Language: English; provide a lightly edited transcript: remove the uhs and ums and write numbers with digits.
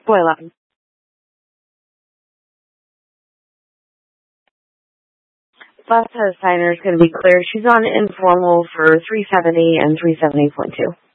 411. Bus signer is going to be clear. She's on informal for 370 and 370.2.